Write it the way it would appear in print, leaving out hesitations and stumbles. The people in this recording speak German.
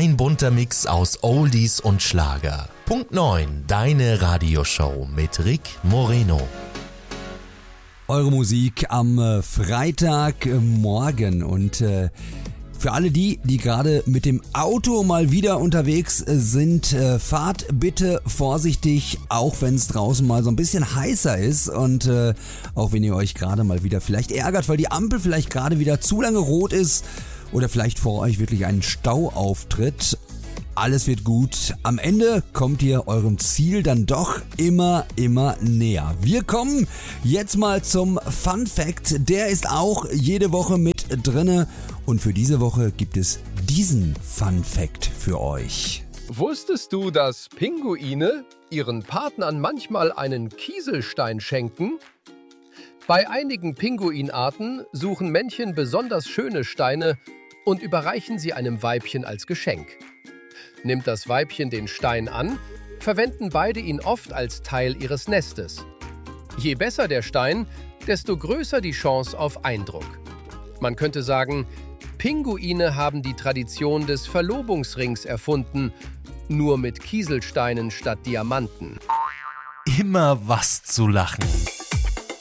Ein bunter Mix aus Oldies und Schlager. Punkt 9, deine Radioshow mit Rick Moreno. Eure Musik am Freitagmorgen und für alle die gerade mit dem Auto mal wieder unterwegs sind, fahrt bitte vorsichtig, auch wenn es draußen mal so ein bisschen heißer ist und auch wenn ihr euch gerade mal wieder vielleicht ärgert, weil die Ampel vielleicht gerade wieder zu lange rot ist oder vielleicht vor euch wirklich ein Stau auftritt. Alles wird gut. Am Ende kommt ihr eurem Ziel dann doch immer näher. Wir kommen jetzt mal zum Fun Fact. Der ist auch jede Woche mit drinne. Und für diese Woche gibt es diesen Fun Fact für euch. Wusstest du, dass Pinguine ihren Partnern manchmal einen Kieselstein schenken? Bei einigen Pinguinarten suchen Männchen besonders schöne Steine und überreichen sie einem Weibchen als Geschenk. Nimmt das Weibchen den Stein an, verwenden beide ihn oft als Teil ihres Nestes. Je besser der Stein, desto größer die Chance auf Eindruck. Man könnte sagen, Pinguine haben die Tradition des Verlobungsrings erfunden, nur mit Kieselsteinen statt Diamanten. Immer was zu lachen.